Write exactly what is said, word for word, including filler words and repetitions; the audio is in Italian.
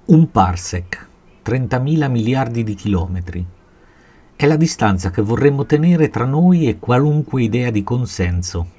Un parsec, trentamila miliardi di chilometri, è la distanza che vorremmo tenere tra noi e qualunque idea di consenso,